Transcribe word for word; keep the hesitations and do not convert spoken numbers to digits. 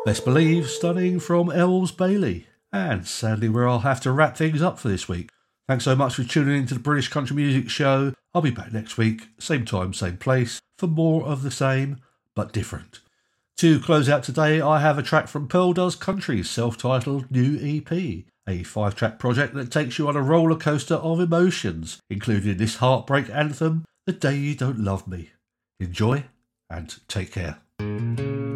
Best believe stunning from Elves Bailey. And sadly, where I'll have to wrap things up for this week. Thanks so much for tuning in to the British Country Music Show. I'll be back next week, same time, same place, for more of the same, but different. To close out today, I have a track from Pearl Does Country's self-titled new E P, a five-track project that takes you on a roller coaster of emotions, including this heartbreak anthem, The Day You Don't Love Me. Enjoy and take care.